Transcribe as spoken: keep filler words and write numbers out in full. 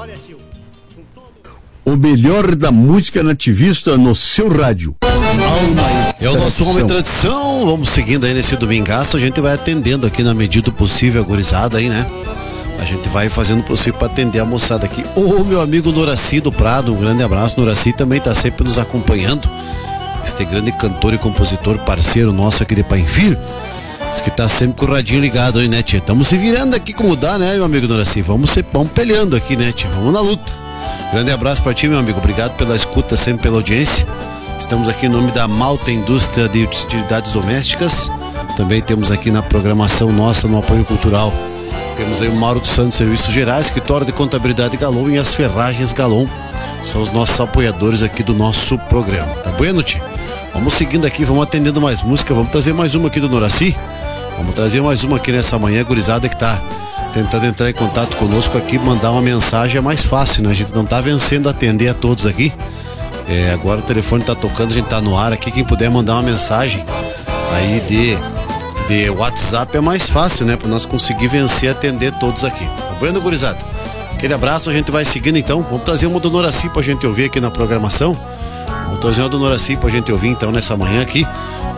O melhor da música nativista no seu rádio. É o nosso Homem Tradição. Vamos seguindo aí nesse domingaço. A gente vai atendendo aqui na medida do possível a gurizada aí, né? A gente vai fazendo o possível para atender a moçada aqui. O meu amigo Noraci do Prado, um grande abraço. Noraci também tá sempre nos acompanhando. Este grande cantor e compositor, parceiro nosso aqui de Painfir. Diz que tá sempre com o radinho ligado aí, né, tia? Estamos se virando aqui como dá, né, meu amigo Noraci? Vamos ser pão peleando aqui, né, tia? Vamos na luta. Grande abraço para ti, meu amigo. Obrigado pela escuta, sempre pela audiência. Estamos aqui em nome da Malta Indústria de Utilidades Domésticas. Também temos aqui na programação nossa, no apoio cultural, temos aí o Mauro dos Santos Serviços Gerais, Escritório de Contabilidade Galon e as Ferragens Galon. São os nossos apoiadores aqui do nosso programa. Tá bueno, tio? Vamos seguindo aqui, vamos atendendo mais música. Vamos trazer mais uma aqui do Noraci. Vamos trazer mais uma aqui nessa manhã, gurizada que tá tentando entrar em contato conosco aqui, mandar uma mensagem é mais fácil, né? A gente não tá vencendo atender a todos aqui. É, agora o telefone tá tocando, a gente tá no ar aqui. Quem puder mandar uma mensagem aí de, de WhatsApp é mais fácil, né? Pra nós conseguir vencer e atender todos aqui. Tá bueno, gurizada? Aquele abraço, a gente vai seguindo então. Vamos trazer uma do Noraci pra gente ouvir aqui na programação. Vamos trazer uma do Noraci pra gente ouvir então nessa manhã aqui.